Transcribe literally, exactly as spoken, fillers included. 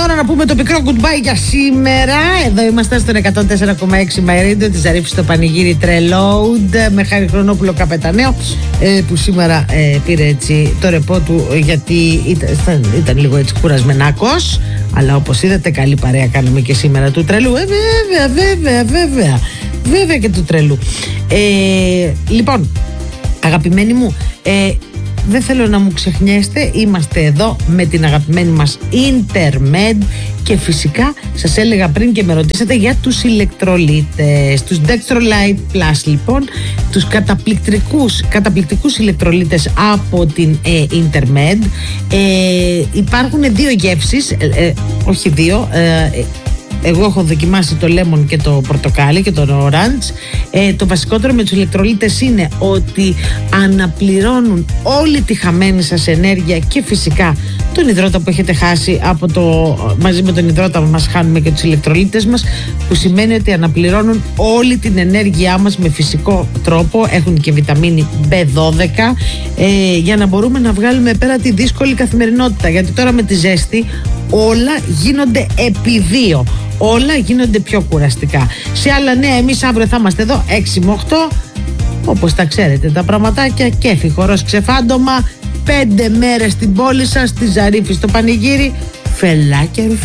ώρα να πούμε το πικρό goodbye για σήμερα. Εδώ είμαστε στον εκατόν τέσσερα κόμμα έξι My Radio της Ζαρίφης στο πανηγύρι Τρελόουντ με Χάρη Χρονόπουλο Καπεταναίο, που σήμερα ε, πήρε έτσι το ρεπό του γιατί ήταν, ήταν λίγο έτσι κουρασμενάκος. Αλλά όπως είδατε, καλή παρέα κάνουμε και σήμερα του τρελού. Ε, βέβαια, βέβαια, βέβαια. Βέβαια και του τρελού. Ε, λοιπόν, αγαπημένοι μου, ε, δεν θέλω να μου ξεχνιέστε, είμαστε εδώ με την αγαπημένη μας Intermed και φυσικά σας έλεγα πριν και με ρωτήσατε για τους ηλεκτρολίτες, τους Dextrolite Plus λοιπόν, τους καταπληκτικούς, καταπληκτικούς ηλεκτρολίτες από την ε, Intermed. Ε, υπάρχουν δύο γεύσεις, ε, ε, όχι δύο, ε, εγώ έχω δοκιμάσει το lemon και το πορτοκάλι και το orange. Ε, το βασικότερο με τους ηλεκτρολίτες είναι ότι αναπληρώνουν όλη τη χαμένη σας ενέργεια και φυσικά τον υδρότα που έχετε χάσει από το, μαζί με τον υδρότα μας χάνουμε και τους ηλεκτρολίτες μας, που σημαίνει ότι αναπληρώνουν όλη την ενέργειά μας με φυσικό τρόπο. Έχουν και βιταμίνη μπι δώδεκα ε, για να μπορούμε να βγάλουμε πέρα τη δύσκολη καθημερινότητα, γιατί τώρα με τη ζέστη όλα γίνονται επί δύο. Όλα γίνονται πιο κουραστικά. Σε άλλα νέα, εμείς αύριο θα είμαστε εδώ έξι με οκτώ. Όπως τα ξέρετε τα πραγματάκια, κέφι, χορός, ξεφάντωμα. Πέντε μέρες στην πόλη σας, στη Ζαρίφη, στο πανηγύρι. Φελάκια.